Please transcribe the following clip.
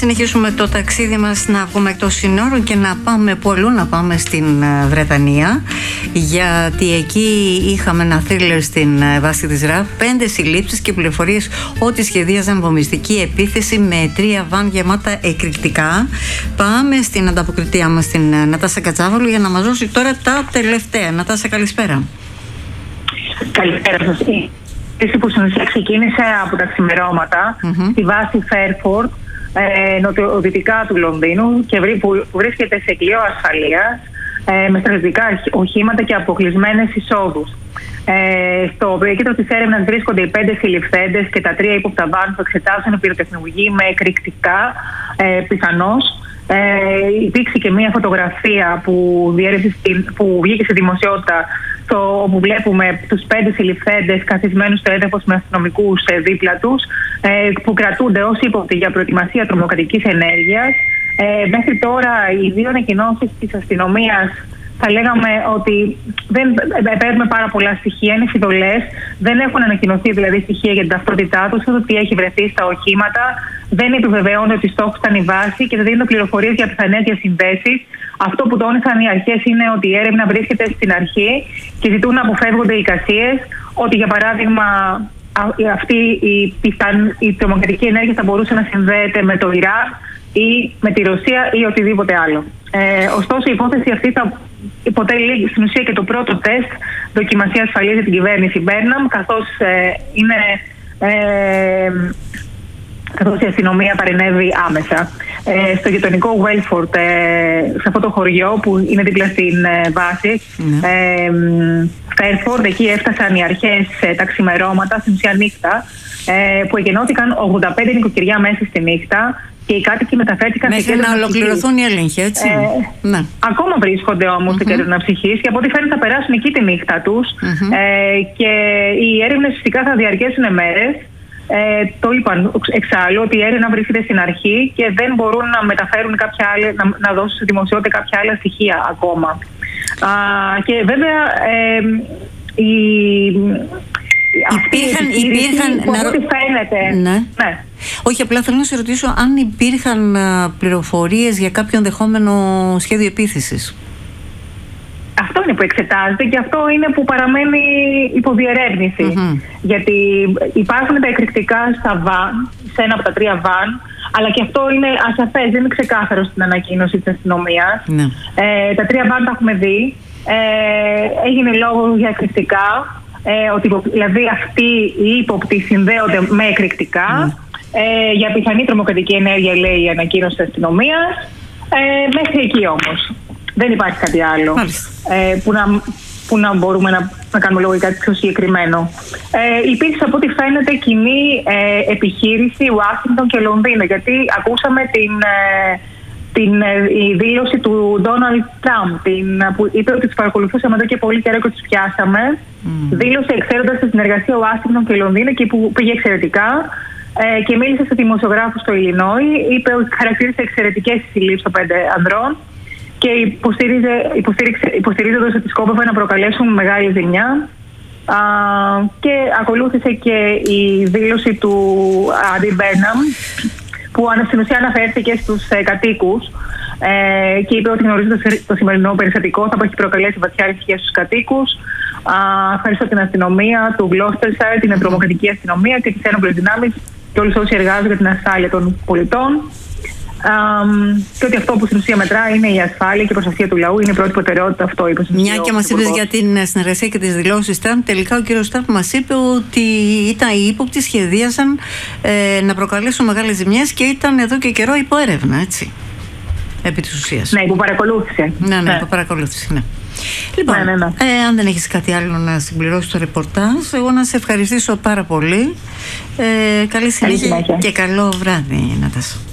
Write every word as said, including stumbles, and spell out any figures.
συνεχίσουμε το ταξίδι μας, να βγούμε εκτός συνόρων και να πάμε που αλλού, να πάμε στην Βρετανία, γιατί εκεί είχαμε ένα θρίλερ στην βάση της ΡΑΒ, πέντε συλλήψεις και πληροφορίες ότι σχεδίαζαν βομβιστική επίθεση με τρία βαν γεμάτα εκρηκτικά. Πάμε στην ανταποκριτία μας, την Νατάσα Κατσάβαλου, για να μας δώσει τώρα τα τελευταία. Νατάσα, καλησπέρα. Καλησπέρα σας. Η που στην ουσία ξεκίνησε από τα ξημερώματα mm-hmm. στη βάση Fairford, ε, νοτιοδυτικά του Λονδίνου, και βρει, που βρίσκεται σε κλειό ασφαλείας, ε, με στρατιωτικά οχήματα και αποκλεισμένες εισόδους. Ε, στο επίκεντρο της έρευνας βρίσκονται οι πέντε συλληφθέντες και τα τρία ύποπτα βαν που εξετάζουν πυροτεχνολογία με εκρηκτικά, ε, πιθανώς. Ε, υπήρξε και μία φωτογραφία που, που βγήκε σε δημοσιότητα, το, όπου βλέπουμε τους πέντε συλληφθέντες καθισμένους στο έδαφος με αστυνομικούς ε, δίπλα τους, ε, που κρατούνται ως ύποπτοι για προετοιμασία τρομοκρατικής ενέργειας. Ε, μέχρι τώρα οι δύο ανακοινώσεις της αστυνομίας θα λέγαμε ότι δεν παίρνουμε πάρα πολλά στοιχεία, είναι φιδωλές, δεν έχουν ανακοινωθεί δηλαδή στοιχεία για την ταυτότητά τους, ότι έχει βρεθεί στα οχήματα, δεν επιβεβαιώνουν ότι στόχος ήταν η βάση και δεν δίνουν πληροφορίες για πιθανές διασυνδέσεις. Αυτό που τόνισαν οι αρχές είναι ότι η έρευνα βρίσκεται στην αρχή και ζητούν να αποφεύγονται εικασίες, ότι για παράδειγμα αυτή η, πιθαν, η τρομοκρατική ενέργεια θα μπορούσε να συνδέεται με το Ιράκ ή με τη Ρωσία ή οτιδήποτε άλλο. Ε, ωστόσο, η υπόθεση αυτή θα υποτελεί στην ουσία και το πρώτο τεστ δοκιμασία ασφαλείας για την κυβέρνηση Μπέρναμ, καθώς ε, είναι. Ε, καθώς η αστυνομία παρενέβη άμεσα. Ε, στο γειτονικό Welford, ε, σε αυτό το χωριό που είναι δίπλα στην ε, βάση, mm. ε, Fairford, εκεί έφτασαν οι αρχές ε, τα ξημερώματα, στην ουσία νύχτα, ε, που εγκαινώθηκαν ογδόντα πέντε νοικοκυριά μέσα στη νύχτα και οι κάτοικοι μεταφέρθηκαν μέχρι σε κέντρο να ολοκληρωθούν οι έλεγχοι, έτσι. Ε, ναι. Ακόμα βρίσκονται όμως mm-hmm. σε κέντρο αναψυχής και από ό,τι φαίνεται θα περάσουν εκεί τη νύχτα τους mm-hmm. ε, και οι έρευνες φυσικά θα διαρκέσουν μέρες. Ε, το είπαν εξάλλου ότι η έρευνα βρίσκεται στην αρχή και δεν μπορούν να μεταφέρουν κάποια άλλη, να, να δώσουν σε δημοσιότητα κάποια άλλα στοιχεία ακόμα. Α, και βέβαια ε, η, υπήρχαν, αυτή, υπήρχαν η, να... ό,τι φαίνεται. Ναι. Ναι. Όχι, απλά θέλω να σε ρωτήσω αν υπήρχαν πληροφορίες για κάποιο ενδεχόμενο σχέδιο επίθεσης. Αυτό είναι που εξετάζεται και αυτό είναι που παραμένει υποδιερεύνηση. Mm-hmm. Γιατί υπάρχουν τα εκρηκτικά στα βαν, σε ένα από τα τρία βαν, αλλά και αυτό είναι ασαφές, δεν είναι ξεκάθαρο στην ανακοίνωση της αστυνομίας. Mm. Ε, τα τρία βαν τα έχουμε δει. Ε, έγινε λόγο για εκρηκτικά, ε, ότι δηλαδή αυτοί οι ύποπτοι συνδέονται με εκρηκτικά. Mm. Ε, για πιθανή τρομοκρατική ενέργεια, λέει η ανακοίνωση της αστυνομίας. Ε, μέχρι εκεί όμως. Δεν υπάρχει κάτι άλλο ε, που, να, που να μπορούμε να, να κάνουμε λόγο για κάτι πιο συγκεκριμένο. Ε, υπήρξε από ό,τι φαίνεται κοινή ε, επιχείρηση Ουάσιγκτον και Λονδίνο, γιατί ακούσαμε την, ε, την ε, η δήλωση του Ντόναλντ Τραμπ, που είπε ότι τους παρακολουθούσαμε εδώ και πολύ καιρό και τους πιάσαμε. Mm. Δήλωσε εξαίροντας τη συνεργασία Ουάσιγκτον και Λονδίνο και που πήγε εξαιρετικά. Ε, και μίλησε σε δημοσιογράφους στο Ιλινόι, είπε ότι χαρακτήρισε εξαιρετικές τις συλλήψεις των πέντε ανδρών και υποστηρίζοντας ότι σκόπευαν να προκαλέσουν μεγάλη ζημιά. Α, και ακολούθησε και η δήλωση του Άντι Μπέρναμ, που στην ουσία αναφέρθηκε στους ε, κατοίκους ε, και είπε ότι γνωρίζοντας το σημερινό περιστατικό θα έχει προκαλέσει βαθιά ησυχία στους κατοίκους. Α, ευχαριστώ την αστυνομία του Gloucestershire, την τρομοκρατική αστυνομία και τις ένοπλες δυνάμεις και όλους όσοι εργάζονται για την ασφάλεια των πολιτών. Um, και ότι αυτό που στην ουσία μετράει είναι η ασφάλεια και η προστασία του λαού. Είναι η πρώτη προτεραιότητα, αυτό είπε. Μια και μας είπες για την συνεργασία και τις δηλώσεις Τραμπ, τελικά ο κύριος Τραμπ μας είπε ότι ήταν οι ύποπτοι, σχεδίασαν ε, να προκαλέσουν μεγάλες ζημιές και ήταν εδώ και καιρό υπό έρευνα, έτσι. Επί της ουσίας. Ναι, υπό παρακολούθηση. Ναι, ναι, ναι. υπό παρακολούθηση, ναι. Λοιπόν, ναι, ναι, ναι. Ε, αν δεν έχεις κάτι άλλο να συμπληρώσεις το ρεπορτάζ, εγώ να σε ευχαριστήσω πάρα πολύ. Ε, καλή συνέχεια και καλό βράδυ, Νατάσα.